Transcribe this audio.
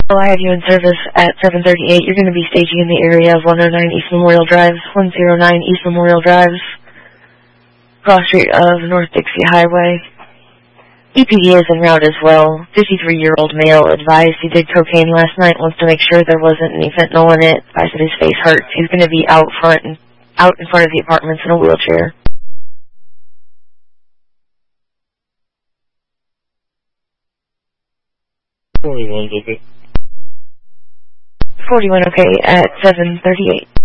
Well, I have you in service at 738. You're going to be staging in the area of 109 East Memorial Drive, 109 East Memorial Drive, cross street of North Dixie Highway. EPD is en route as well. 53-year-old male advised he did cocaine last night, wants to make sure there wasn't any fentanyl in it. I said his face hurts. He's going to be out in front of the apartments in a wheelchair. 41's okay. 41 okay at 738.